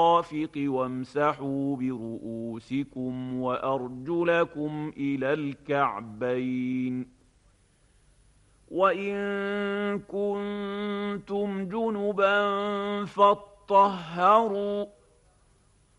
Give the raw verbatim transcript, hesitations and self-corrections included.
المرافق وامسحوا برؤوسكم وأرجلكم إلى الكعبين وإن كنتم جنبا فاطهروا